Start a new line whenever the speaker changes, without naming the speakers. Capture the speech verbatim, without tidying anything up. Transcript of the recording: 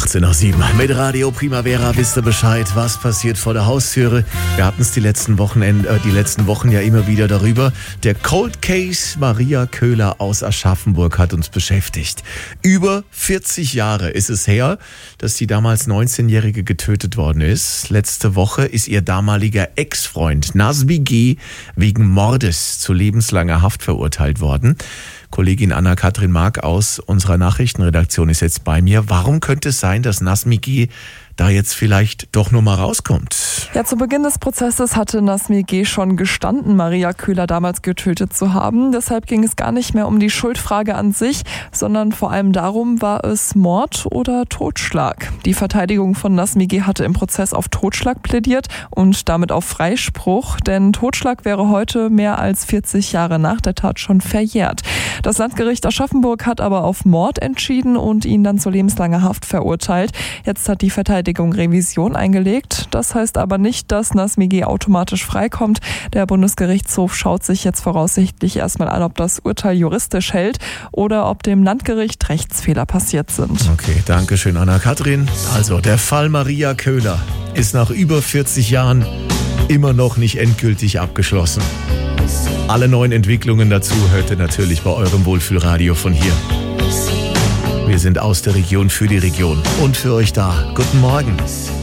achtzehn nach sieben. Mit Radio Primavera wisst ihr Bescheid, was passiert vor der Haustüre. Wir hatten es die letzten Wochenende, äh, die letzten Wochen ja immer wieder darüber. Der Cold Case Maria Köhler aus Aschaffenburg hat uns beschäftigt. Über vierzig Jahre ist es her, dass die damals neunzehnjährige getötet worden ist. Letzte Woche ist ihr damaliger Ex-Freund Nazmi G. wegen Mordes zu lebenslanger Haft verurteilt worden. Kollegin Anna-Kathrin Mark aus unserer Nachrichtenredaktion ist jetzt bei mir. Warum könnte es sein, dass Nazmi G. da jetzt vielleicht doch nur mal rauskommt?
Ja, zu Beginn des Prozesses hatte Nazmi G. schon gestanden, Maria Köhler damals getötet zu haben. Deshalb ging es gar nicht mehr um die Schuldfrage an sich, sondern vor allem darum, war es Mord oder Totschlag. Die Verteidigung von Nazmi G. hatte im Prozess auf Totschlag plädiert und damit auf Freispruch, denn Totschlag wäre heute mehr als vierzig Jahre nach der Tat schon verjährt. Das Landgericht Aschaffenburg hat aber auf Mord entschieden und ihn dann zu lebenslanger Haft verurteilt. Jetzt hat die Verteidigung Revision eingelegt. Das heißt aber nicht, dass Nazmi G. automatisch freikommt. Der Bundesgerichtshof schaut sich jetzt voraussichtlich erstmal an, ob das Urteil juristisch hält oder ob dem Landgericht Rechtsfehler passiert sind.
Okay, danke schön, Anna-Kathrin. Also, der Fall Maria Köhler ist nach über vierzig Jahren immer noch nicht endgültig abgeschlossen. Alle neuen Entwicklungen dazu hört ihr natürlich bei eurem Wohlfühlradio von hier. Wir sind aus der Region für die Region und für euch da. Guten Morgen.